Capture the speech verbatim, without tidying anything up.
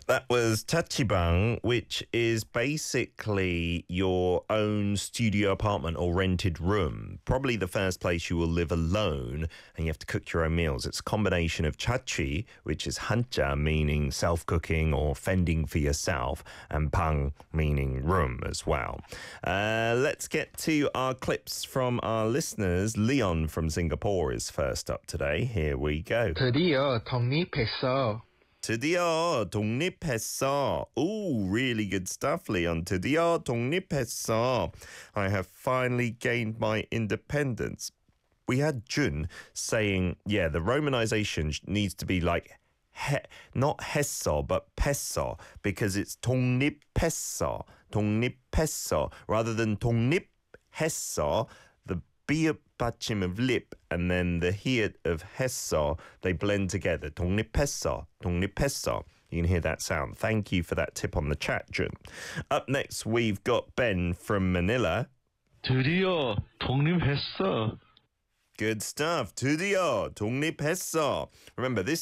That was Tachibang, which is basically your own studio apartment or rented room. Probably the first place you will live alone and you have to cook your own meals. It's a combination of chachi, which is hanja, meaning self-cooking or fending for yourself, and pang, meaning room as well. Uh, let's get to our clips from our listeners. Leon from Singapore is first up today. Here we go. 드디어 독립했어. 드디어 독립했어. Ooh, really good stuff, Leon. 드디어 독립했어. I have finally gained my independence. We had Jun saying, yeah, the romanization needs to be like, he, not 했어, but pes어, because it's 독립했어, 독립했어, rather than 독립했어, the B 받침 of lip and then the hiat of 했어, they blend together. 독립했어, 독립했어. You can hear that sound. Thank you for that tip on the chat, Jun. Up next, we've got Ben from Manila. 드디어 독립했어. Good stuff. 드디어 독립했어. Remember, this